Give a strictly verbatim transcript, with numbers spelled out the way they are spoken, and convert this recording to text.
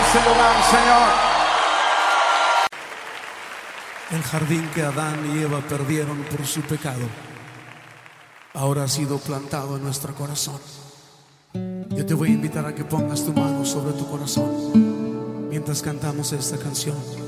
este lugar, Señor. El jardín que Adán y Eva perdieron por su pecado ahora ha sido plantado en nuestro corazón. Yo te voy a invitar a que pongas tu mano sobre tu corazón mientras cantamos esta canción.